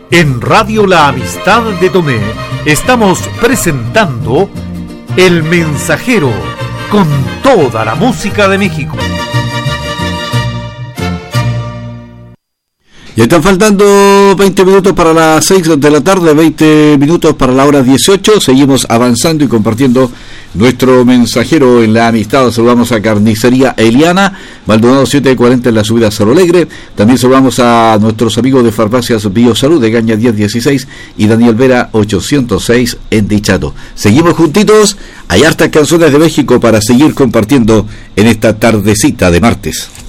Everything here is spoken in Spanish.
En Radio La Amistad de Tomé estamos presentando El Mensajero, con toda la música de México. Ya están faltando 20 minutos para las 6 de la tarde, 20 minutos para la hora 18. Seguimos avanzando y compartiendo nuestro mensajero en la amistad. Saludamos a Carnicería Eliana, Maldonado 740 en la subida a Cerro Alegre. También saludamos a nuestros amigos de Farmacias Biosalud de Gaña 1016 y Daniel Vera 806 en Dichato. Seguimos juntitos. Hay hartas canciones de México para seguir compartiendo en esta tardecita de martes.